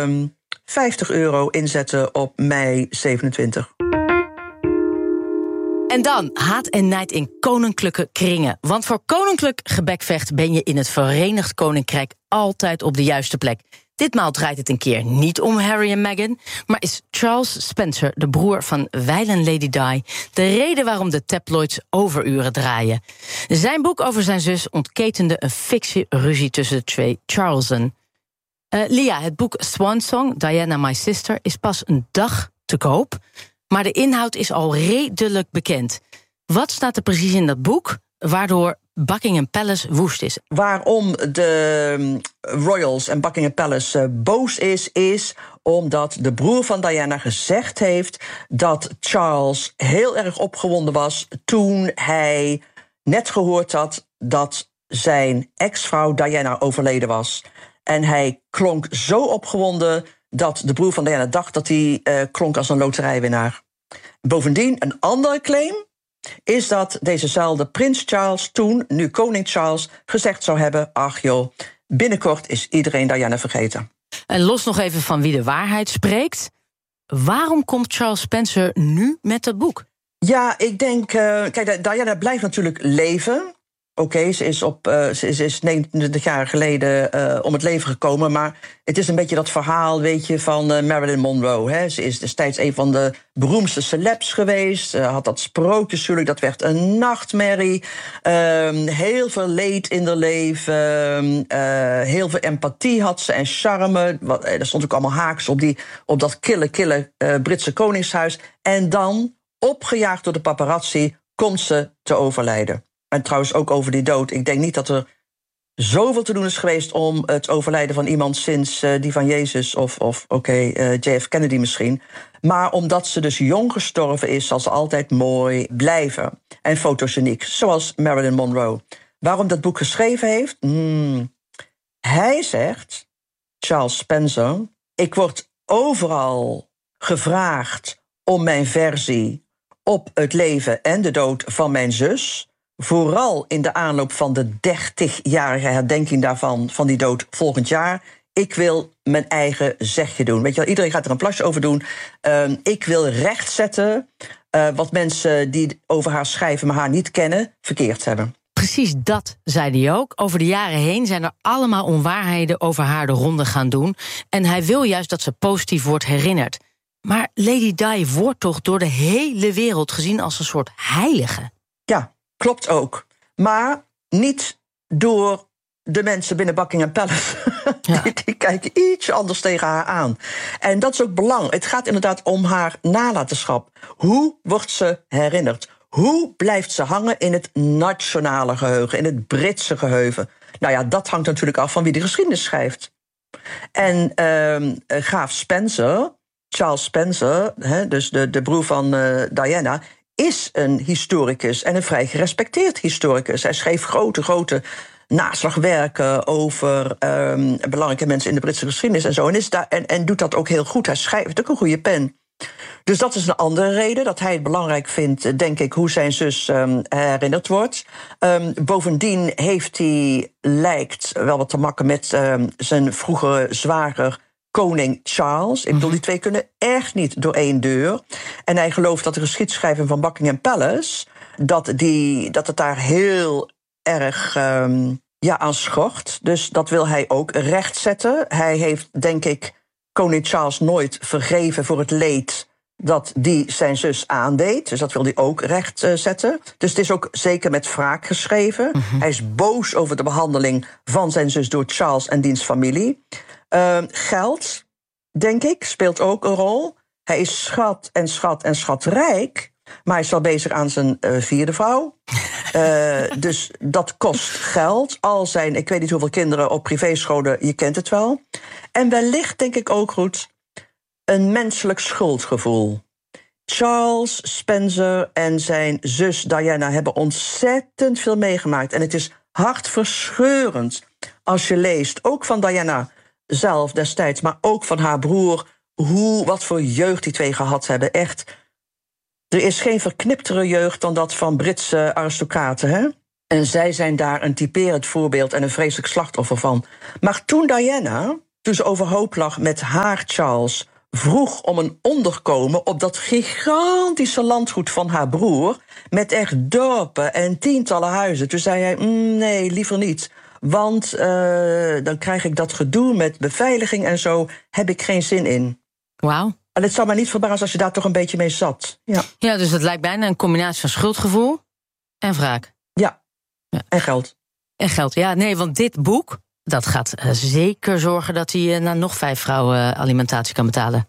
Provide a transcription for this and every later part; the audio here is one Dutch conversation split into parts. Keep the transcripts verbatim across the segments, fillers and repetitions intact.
um, vijftig euro inzetten op mei zevenentwintig. En dan haat en nijd in koninklijke kringen. Want voor koninklijk gebekvecht ben je in het Verenigd Koninkrijk altijd op de juiste plek. Ditmaal draait het een keer niet om Harry en Meghan, maar is Charles Spencer, de broer van wijlen Lady Di, de reden waarom de tabloids overuren draaien. Zijn boek over zijn zus ontketende een fictie ruzie tussen de twee Charlesen. Uh, Lia, het boek Swan Song, Diana My Sister, is pas een dag te koop, maar de inhoud is al redelijk bekend. Wat staat er precies in dat boek, waardoor Buckingham Palace woest is? Waarom de Royals en Buckingham Palace uh, boos is, is omdat de broer van Diana gezegd heeft dat Charles heel erg opgewonden was toen hij net gehoord had dat zijn ex-vrouw Diana overleden was. En hij klonk zo opgewonden dat de broer van Diana dacht dat hij uh, klonk als een loterijwinnaar. Bovendien, een andere claim is dat dezezelfde prins Charles toen, nu koning Charles, gezegd zou hebben: ach joh, binnenkort is iedereen Diana vergeten. En los nog even van wie de waarheid spreekt, waarom komt Charles Spencer nu met dat boek? Ja, ik denk, uh, kijk, Diana blijft natuurlijk leven. Oké, okay, ze is op uh, ze is, is negenentwintig jaar geleden uh, om het leven gekomen, maar het is een beetje dat verhaal, weet je, van uh, Marilyn Monroe. Hè. Ze is destijds een van de beroemdste celebs geweest. Ze had dat sprookjeshuwelijk, dat werd een nachtmerrie. Uh, heel veel leed in haar leven. Uh, heel veel empathie had ze en charme. Wat, er stond ook allemaal haaks op, die, op dat kille, kille uh, Britse koningshuis. En dan, opgejaagd door de paparazzi, komt ze te overlijden. En trouwens ook over die dood. Ik denk niet dat er zoveel te doen is geweest om het overlijden van iemand sinds uh, die van Jezus of, of oké, okay, uh, J F Kennedy misschien. Maar omdat ze dus jong gestorven is, zal ze altijd mooi blijven. En fotogeniek, zoals Marilyn Monroe. Waarom dat boek geschreven heeft? Hmm. Hij zegt, Charles Spencer, ik word overal gevraagd om mijn versie op het leven en de dood van mijn zus. Vooral in de aanloop van de dertigjarige herdenking daarvan, van die dood volgend jaar. Ik wil mijn eigen zegje doen. Weet je wel, iedereen gaat er een plasje over doen. Uh, ik wil rechtzetten uh, wat mensen die over haar schrijven, maar haar niet kennen, verkeerd hebben. Precies dat zei hij ook. Over de jaren heen zijn er allemaal onwaarheden over haar de ronde gaan doen. En hij wil juist dat ze positief wordt herinnerd. Maar Lady Di wordt toch door de hele wereld gezien als een soort heilige? Ja, klopt ook. Maar niet door de mensen binnen Buckingham Palace. Ja. Die, die kijken iets anders tegen haar aan. En dat is ook belangrijk. Het gaat inderdaad om haar nalatenschap. Hoe wordt ze herinnerd? Hoe blijft ze hangen in het nationale geheugen, in het Britse geheugen? Nou ja, dat hangt natuurlijk af van wie de geschiedenis schrijft. En uh, graaf Spencer, Charles Spencer, hè, dus de, de broer van uh, Diana, is een historicus en een vrij gerespecteerd historicus. Hij schreef grote, grote naslagwerken over um, belangrijke mensen in de Britse geschiedenis en zo. En, is daar, en, en doet dat ook heel goed. Hij schrijft ook een goede pen. Dus dat is een andere reden, dat hij het belangrijk vindt, denk ik, hoe zijn zus um, herinnerd wordt. Um, bovendien heeft hij, lijkt wel wat te makken met um, zijn vroegere zwager, koning Charles. Ik bedoel, die twee kunnen echt niet door één deur. En hij gelooft dat de geschiedschrijving van Buckingham Palace, dat, die, dat het daar heel erg um, ja, aan schort. Dus dat wil hij ook rechtzetten. Hij heeft, denk ik, koning Charles nooit vergeven voor het leed dat die zijn zus aandeed. Dus dat wil hij ook rechtzetten. Dus het is ook zeker met wraak geschreven. Mm-hmm. Hij is boos over de behandeling van zijn zus door Charles en diens familie. Uh, geld, denk ik, speelt ook een rol. Hij is schat en schat en schatrijk, maar hij is wel bezig aan zijn uh, vierde vrouw. Uh, dus dat kost geld. Al zijn, ik weet niet hoeveel kinderen op privéscholen, je kent het wel. En wellicht, denk ik ook goed, een menselijk schuldgevoel. Charles Spencer en zijn zus Diana hebben ontzettend veel meegemaakt. En het is hartverscheurend als je leest, ook van Diana zelf destijds, maar ook van haar broer, hoe, wat voor jeugd die twee gehad hebben. Echt, er is geen verkniptere jeugd dan dat van Britse aristocraten, hè? En zij zijn daar een typerend voorbeeld en een vreselijk slachtoffer van. Maar toen Diana toen ze overhoop lag met haar Charles, vroeg om een onderkomen op dat gigantische landgoed van haar broer, met echt dorpen en tientallen huizen. Toen zei hij, mm, nee, liever niet. Want uh, dan krijg ik dat gedoe met beveiliging en zo, heb ik geen zin in. Wauw. En het zou mij niet verbazen als je daar toch een beetje mee zat. Ja, ja, dus het lijkt bijna een combinatie van schuldgevoel en wraak. Ja, ja. En geld. En geld, ja. Nee, want dit boek, dat gaat uh, zeker zorgen dat hij uh, naar nog vijf vrouwen uh, alimentatie kan betalen.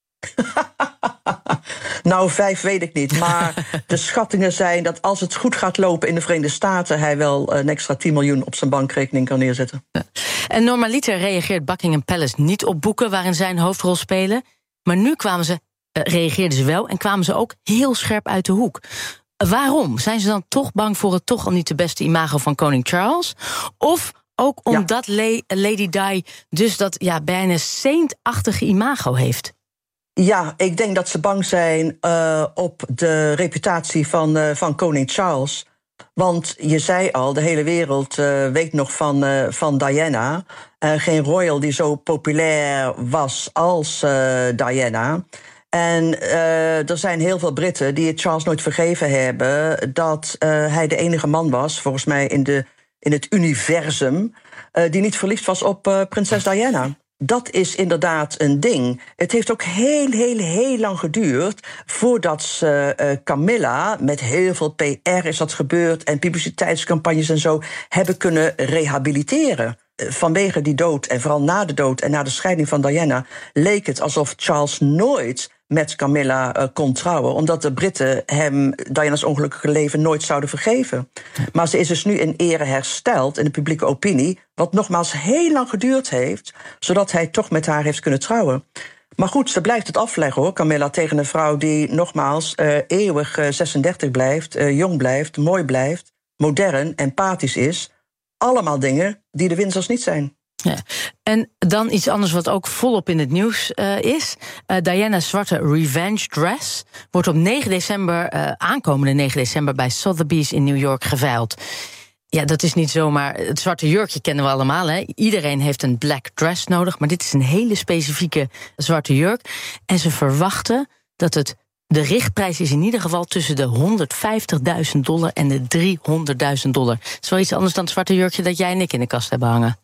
Nou, vijf weet ik niet. Maar de schattingen zijn dat als het goed gaat lopen in de Verenigde Staten, hij wel een extra tien miljoen op zijn bankrekening kan neerzetten. Ja. En normaliter reageert Buckingham Palace niet op boeken waarin zij een hoofdrol spelen. Maar nu kwamen ze, uh, reageerden ze wel en kwamen ze ook heel scherp uit de hoek. Uh, waarom? Zijn ze dan toch bang voor het toch al niet de beste imago van koning Charles? Of ook omdat ja. Le- Lady Di dus dat ja, bijna saintachtige imago heeft? Ja, ik denk dat ze bang zijn uh, op de reputatie van, uh, van koning Charles. Want je zei al, de hele wereld uh, weet nog van, uh, van Diana. Uh, geen royal die zo populair was als uh, Diana. En uh, er zijn heel veel Britten die het Charles nooit vergeven hebben dat uh, hij de enige man was, volgens mij in, de, in het universum, uh, die niet verliefd was op uh, prinses Diana. Dat is inderdaad een ding. Het heeft ook heel, heel, heel lang geduurd voordat ze uh, Camilla, met heel veel P R is dat gebeurd en publiciteitscampagnes en zo, hebben kunnen rehabiliteren. Vanwege die dood en vooral na de dood en na de scheiding van Diana leek het alsof Charles nooit met Camilla uh, kon trouwen, omdat de Britten hem Diana's ongelukkige leven nooit zouden vergeven. Maar ze is dus nu in ere hersteld in de publieke opinie, wat nogmaals heel lang geduurd heeft, zodat hij toch met haar heeft kunnen trouwen. Maar goed, ze blijft het afleggen, hoor, Camilla, tegen een vrouw die nogmaals uh, eeuwig uh, zesendertig blijft, uh, jong blijft, mooi blijft, modern, empathisch is. Allemaal dingen die de Windsors niet zijn. Ja. En dan iets anders wat ook volop in het nieuws uh, is. Uh, Diana's zwarte revenge dress wordt op negen december, uh, aankomende negen december... bij Sotheby's in New York geveild. Ja, dat is niet zomaar. Het zwarte jurkje kennen we allemaal, hè. Iedereen heeft een black dress nodig, maar dit is een hele specifieke zwarte jurk. En ze verwachten dat het... De richtprijs is in ieder geval tussen de honderdvijftigduizend dollar en de driehonderdduizend dollar. Dat is wel iets anders dan het zwarte jurkje dat jij en ik in de kast hebben hangen.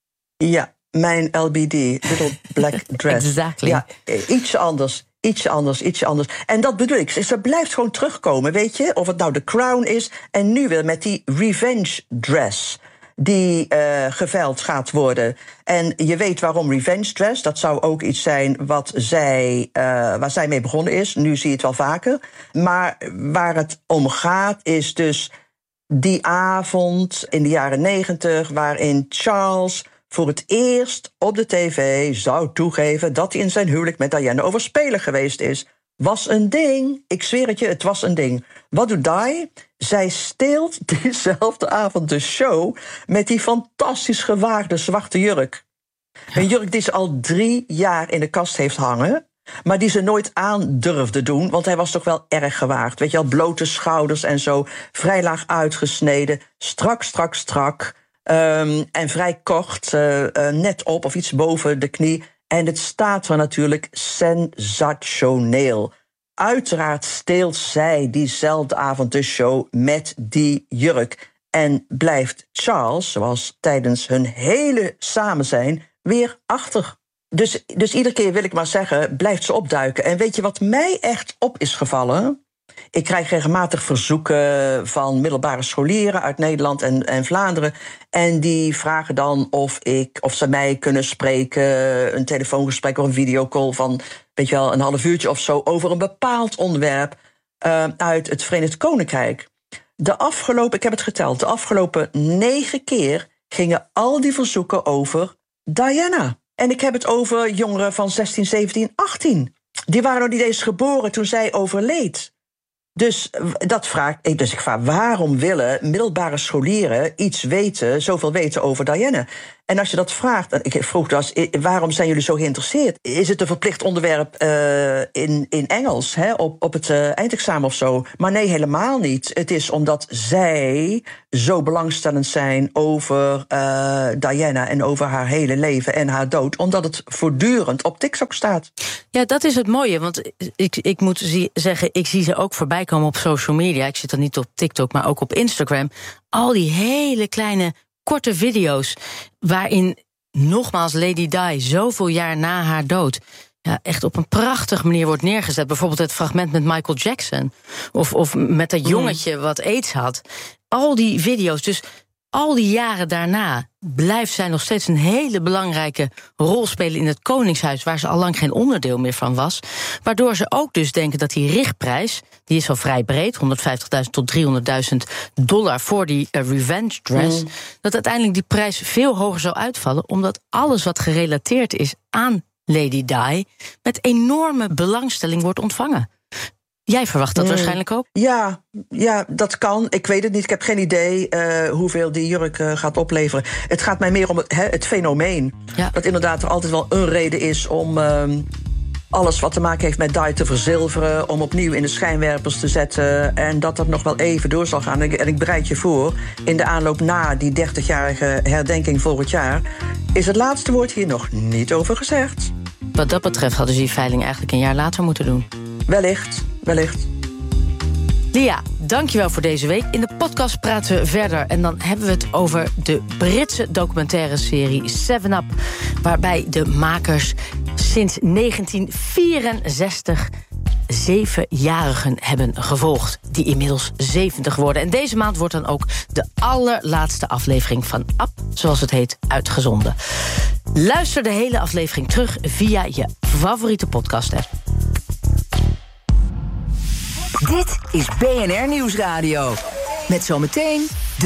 Ja, mijn L B D, Little Black Dress. Exactly. Ja, ietsje anders, ietsje anders, ietsje anders. En dat bedoel ik, ze blijft gewoon terugkomen, weet je? Of het nou de Crown is en nu weer met die revenge dress die uh, geveild gaat worden. En je weet waarom revenge dress. Dat zou ook iets zijn wat zij, uh, waar zij mee begonnen is. Nu zie je het wel vaker. Maar waar het om gaat is dus die avond in de jaren negentig, waarin Charles voor het eerst op de tv zou toegeven dat hij in zijn huwelijk met Diana overspelig geweest is. Was een ding. Ik zweer het je, het was een ding. Wat doet Di? Zij steelt diezelfde avond de show met die fantastisch gewaagde zwarte jurk. Een jurk die ze al drie jaar in de kast heeft hangen, maar die ze nooit aan durfde doen, want hij was toch wel erg gewaagd. Weet je wel, blote schouders en zo, vrij laag uitgesneden, strak, strak, strak, um, en vrij kort, uh, uh, net op of iets boven de knie. En het staat er natuurlijk sensationeel. Uiteraard steelt zij diezelfde avond de show met die jurk. En blijft Charles, zoals tijdens hun hele samenzijn, weer achter. Dus, dus iedere keer, wil ik maar zeggen, blijft ze opduiken. En weet je wat mij echt op is gevallen? Ik krijg regelmatig verzoeken van middelbare scholieren uit Nederland en, en Vlaanderen. En die vragen dan of, ik, of ze mij kunnen spreken, een telefoongesprek of een videocall van, weet je wel, een half uurtje of zo, over een bepaald onderwerp uh, uit het Verenigd Koninkrijk. De afgelopen, ik heb het geteld, de afgelopen negen keer gingen al die verzoeken over Diana. En ik heb het over jongeren van zestien, zeventien, achttien. Die waren nog niet eens geboren toen zij overleed. Dus dat vraag ik. Dus ik vraag, waarom willen middelbare scholieren iets weten, zoveel weten over Diana? En als je dat vraagt, en ik vroeg dus, waarom zijn jullie zo geïnteresseerd? Is het een verplicht onderwerp uh, in, in Engels, hè, op, op het uh, eindexamen of zo? Maar nee, helemaal niet. Het is omdat zij zo belangstellend zijn over uh, Diana en over haar hele leven en haar dood, omdat het voortdurend op TikTok staat. Ja, dat is het mooie, want ik, ik moet zie, zeggen, ik zie ze ook voorbij komen op social media. Ik zit dan niet op TikTok, maar ook op Instagram. Al die hele kleine, korte video's waarin nogmaals Lady Di zoveel jaar na haar dood ja, echt op een prachtige manier wordt neergezet. Bijvoorbeeld het fragment met Michael Jackson. Of, of met dat jongetje wat AIDS had. Al die video's, dus al die jaren daarna blijft zij nog steeds een hele belangrijke rol spelen in het Koningshuis, waar ze al lang geen onderdeel meer van was. Waardoor ze ook dus denken dat die richtprijs, die is al vrij breed, honderdvijftigduizend tot driehonderdduizend dollar voor die uh, revenge dress, mm. dat uiteindelijk die prijs veel hoger zou uitvallen, omdat alles wat gerelateerd is aan Lady Di met enorme belangstelling wordt ontvangen. Jij verwacht dat mm. waarschijnlijk ook? Ja, ja, dat kan. Ik weet het niet. Ik heb geen idee uh, hoeveel die jurk uh, gaat opleveren. Het gaat mij meer om het, he, het fenomeen. Ja. Dat inderdaad er altijd wel een reden is om uh, alles wat te maken heeft met Di te verzilveren, om opnieuw in de schijnwerpers te zetten, en dat dat nog wel even door zal gaan. En ik, en ik bereid je voor, in de aanloop na die dertigjarige herdenking volgend jaar is het laatste woord hier nog niet over gezegd. Wat dat betreft hadden ze die veiling eigenlijk een jaar later moeten doen. Wellicht, wellicht. Lia, dankjewel voor deze week. In de podcast praten we verder en dan hebben we het over de Britse documentaire serie seven up, waarbij de makers sinds negentien vierenzestig zevenjarigen hebben gevolgd, die inmiddels zeventig worden. En deze maand wordt dan ook de allerlaatste aflevering van Up, zoals het heet, uitgezonden. Luister de hele aflevering terug via je favoriete podcast-app. Dit is B N R Nieuwsradio. Met zometeen